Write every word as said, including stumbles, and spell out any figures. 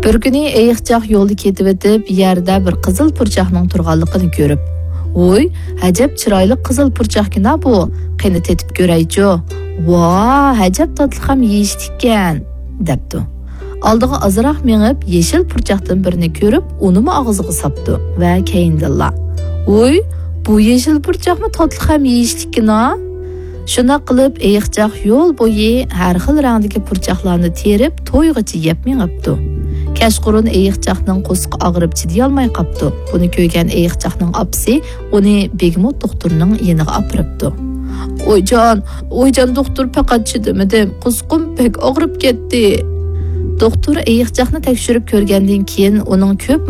Bir kuni ayiqchoq yo'lda ketib o'tib, yerda bir qizil purchoqning turganligini ko'rib, "Voy, ajab chiroyli qizil purchoqkina bu. Qani tetib ko'raychi. Va, ajab tatli ham yeyishdikan", debdi. Aldığı azroq mengib, yeshil purchoqdan birini ko'rib, uni mi og'ziga sapdi va keyindilla. "Voy, bu yeshil purchoqmi tatli ham yeyishdikan?" Shuna qilib ayiqchoq yo'l bo'yi har xil rangdagi purchoqlarni terib, to'yg'icha yeb mengibdi. Kashqurun ayiqchoqning qo'sqi og'rib chidayolmay qopdi. Buni ko'rgan ayiqchoqning opasi uni Begmot doktorning yeniga opiribdi. "O'yjon, o'yjon doktor faqat chidamadim, qo'sqim pek og'rib ketdi." Doktor ayiqchoqni tekshirib ko'rgandan keyin uning ko'p